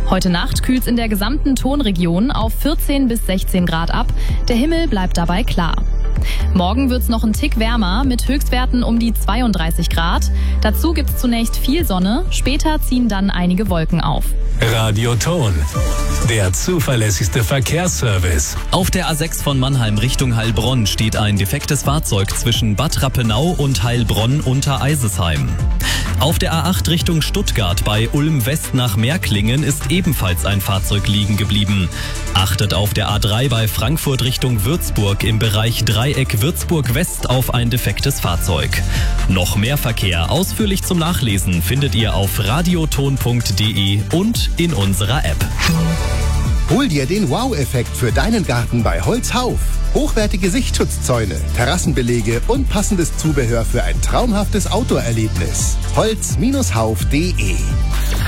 Heute Nacht kühlt's in der gesamten Tonregion auf 14 bis 16 Grad ab. Der Himmel bleibt dabei klar. Morgen wird's noch ein Tick wärmer mit Höchstwerten um die 32 Grad. Dazu gibt's zunächst viel Sonne, später ziehen dann einige Wolken auf. Radio Ton, der zuverlässigste Verkehrsservice. Auf der A6 von Mannheim Richtung Heilbronn steht ein defektes Fahrzeug zwischen Bad Rappenau und Heilbronn unter Eisesheim. Auf der A8 Richtung Stuttgart bei Ulm West nach Märklingen ist ebenfalls ein Fahrzeug liegen geblieben. Achtet auf der A3 bei Frankfurt Richtung Würzburg im Bereich Dreieck Würzburg West auf ein defektes Fahrzeug. Noch mehr Verkehr ausführlich zum Nachlesen findet ihr auf radioton.de und in unserer App. Hol dir den Wow-Effekt für deinen Garten bei Holzhauf. Hochwertige Sichtschutzzäune, Terrassenbelege und passendes Zubehör für ein traumhaftes Outdoor-Erlebnis. Holz-hauf.de